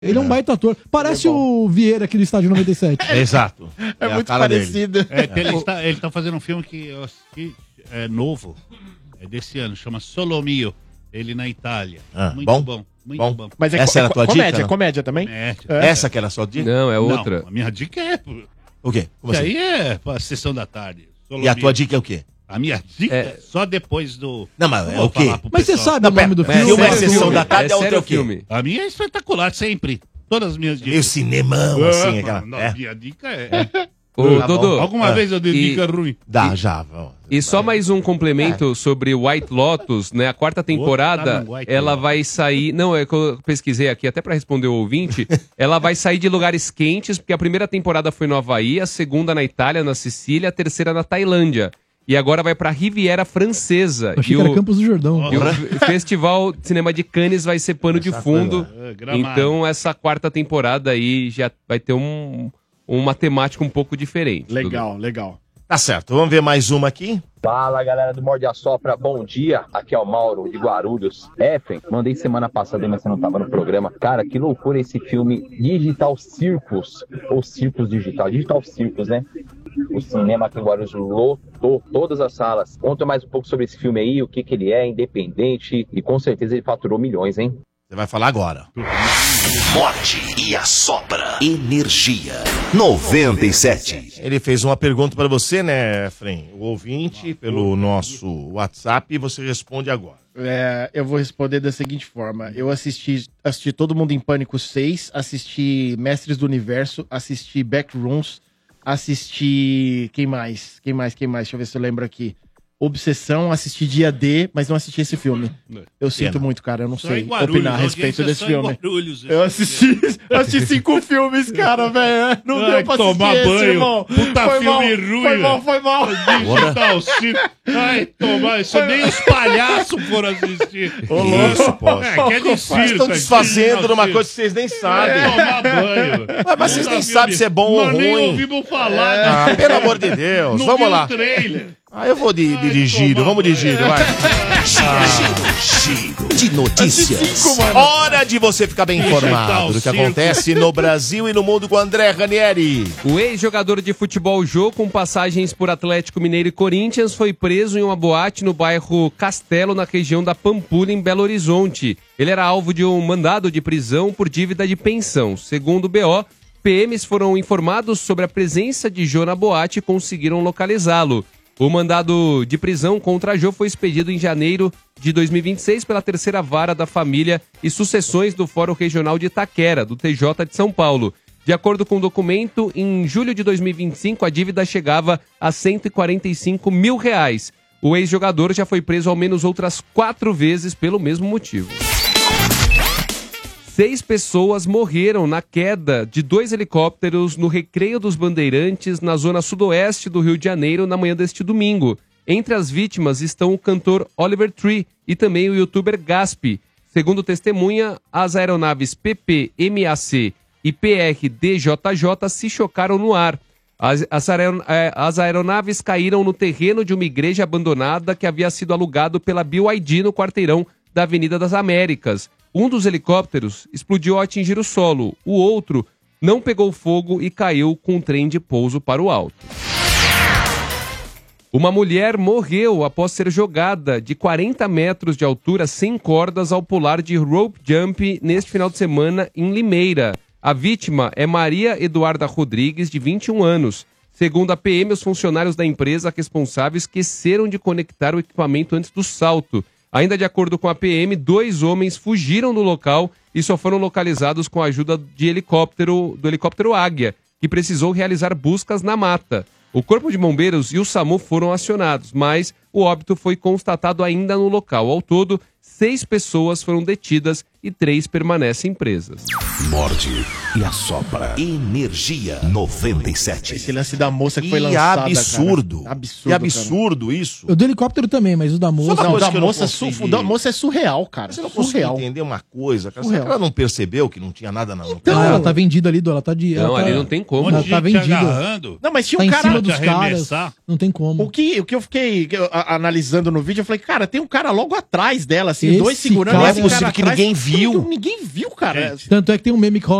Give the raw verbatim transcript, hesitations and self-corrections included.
Ele é um baita ator. Parece é o Vieira aqui do Estádio noventa e sete. Exato. É, é muito parecido. É, ele, está, ele tá fazendo um filme que eu assisti, é novo, é desse ano, chama Solomio. Ele na Itália. Ah, muito bom? bom. Muito bom. bom. Mas é Essa co era a tua comédia, dica? Não? comédia também? Comédia. É. Essa que era a sua dica? Não, é outra. Não, a minha dica é... O quê? Como Isso assim? aí é pra sessão da tarde. E a tua dica é o quê? A minha dica é só depois do... Não, mas é Vou o quê? falar pro Mas você pessoal. sabe o nome do pera, filme? Uma é sério sessão filme. da tarde, É a outra é o sério quê? filme. A minha é espetacular, sempre. Todas as minhas dicas. Meio cinemão, assim, aquela... Não, é. minha dica é... Ô, Tá Dodô, Alguma Ah. vez eu dei E- dica ruim. Dá, já. Vamos. e só mais um complemento sobre White Lotus, né? A quarta temporada, Tá no White ela Lotus. vai sair... Não, é que eu pesquisei aqui, até pra responder o ouvinte. Ela vai sair de lugares quentes, porque a primeira temporada foi no Havaí, a segunda na Itália, na Sicília, a terceira na Tailândia. E agora vai pra Riviera Francesa. Eu achei E que era o- Campos do Jordão. E o F- Festival de Cinema de Cannes vai ser pano de fundo. É, Gramado. Então, essa quarta temporada aí já vai ter um, uma temática um pouco diferente. Legal, legal. Tá certo, vamos ver mais uma aqui. Fala galera do Morde a Sopra, bom dia, aqui é o Mauro de Guarulhos. Efen, mandei semana passada, mas você não tava no programa. Cara, que loucura esse filme Digital Circus, ou Circus Digital, Digital Circus, né? O cinema aqui em Guarulhos lotou todas as salas. Conta mais um pouco sobre esse filme aí, o que que ele é, independente, e com certeza ele faturou milhões, hein? Você vai falar agora. Morde e assopra. Energia noventa e sete. Ele fez uma pergunta pra você, né, Efraim? O ouvinte, pelo nosso WhatsApp, e você responde agora. É, eu vou responder da seguinte forma. Eu assisti, assisti Todo Mundo em Pânico seis, assisti Mestres do Universo, assisti Backrooms, assisti... Quem mais? Quem mais? Quem mais? Deixa eu ver se eu lembro aqui. Obsessão, assisti Dia D, mas não assisti esse filme. Eu sinto Pena. muito, cara. Eu não Só sei em Guarulhos, opinar a a respeito audiência desse só em filme. Guarulhos, Eu assisti, eu assisti cinco filmes, cara, velho. Não Ai, deu pra assistir tomar esse, banho. irmão. Puta foi filme mal, ruim, Foi mal, velho. foi mal. Digital Circo. Ai, tomar. Isso nem os palhaços foram assistir. Isso, poxa. É, que é de Vocês circo. estão é desfazendo Digital numa Circo. coisa que vocês nem sabem. É, tomar banho. Mas, mas vocês Puta nem filme. sabem se é bom ou Nós nem ruim. ouvimos falar. Ah, né? pelo amor de Deus. Não Vamos vi lá. o trailer. Ah, eu vou de, dirigir, tomar vamos dirigir, vai. Giro de notícias. Hora de você ficar bem Digital informado do que Circo. acontece no Brasil e no mundo com André Ranieri. O ex-jogador de futebol Jô, com passagens por Atlético Mineiro e Corinthians, foi preso em uma boate no bairro Castelo, na região da Pampulha, em Belo Horizonte. Ele era alvo de um mandado de prisão por dívida de pensão. Segundo o B O, P Ms foram informados sobre a presença de Jô na boate e conseguiram localizá-lo. O mandado de prisão contra Jô foi expedido em janeiro de dois mil e vinte e seis pela terceira vara da família e sucessões do Fórum Regional de Itaquera, do T J de São Paulo. De acordo com o documento, em julho de dois mil e vinte e cinco, a dívida chegava a cento e quarenta e cinco mil reais. O ex-jogador já foi preso ao menos outras quatro vezes pelo mesmo motivo. Seis pessoas morreram na queda de dois helicópteros no Recreio dos Bandeirantes, na zona sudoeste do Rio de Janeiro, na manhã deste domingo. Entre as vítimas estão o cantor Oliver Tree e também o youtuber Gaspi. Segundo testemunha, as aeronaves P P M A C e P R D J J se chocaram no ar. As, as, aeron- eh, as aeronaves caíram no terreno de uma igreja abandonada que havia sido alugado pela B Y D no quarteirão da Avenida das Américas. Um dos helicópteros explodiu ao atingir o solo. O outro não pegou fogo e caiu com um trem de pouso para o alto. Uma mulher morreu após ser jogada de quarenta metros de altura sem cordas ao pular de rope jump neste final de semana em Limeira. A vítima é Maria Eduarda Rodrigues, de vinte e um anos. Segundo a P M, os funcionários da empresa responsáveis esqueceram de conectar o equipamento antes do salto. Ainda de acordo com a P M, dois homens fugiram do local e só foram localizados com a ajuda de helicóptero, do helicóptero Águia, que precisou realizar buscas na mata. O Corpo de Bombeiros e o SAMU foram acionados, mas o óbito foi constatado ainda no local. Ao todo, seis pessoas foram detidas e três permanecem presas. Morde e assopra. Energia noventa e sete. Esse lance da moça que foi E lançada, absurdo. cara. Absurdo, Que absurdo isso. O do helicóptero também, mas o da moça... Não, coisa da que eu não moça, consegui. su- da moça é surreal, cara. Você não consegue Surreal. entender uma coisa, cara. Surreal. Será que ela não percebeu que não tinha nada na no Não, ela tá vendida ali, ela tá de... Não, ela tá, ali não tem Um como. monte Ela de tá gente vendida. agarrando. Não, mas tinha Tá um em cara... cima dos caras, arremessar. não tem como. O que, o que eu fiquei que eu, a- analisando no vídeo, eu falei, cara, tem um cara logo atrás dela, assim, Esse dois segurando cara- e esse Não é possível cara que atrás, ninguém viu. Ninguém viu, cara. Tanto é que tem um meme que rola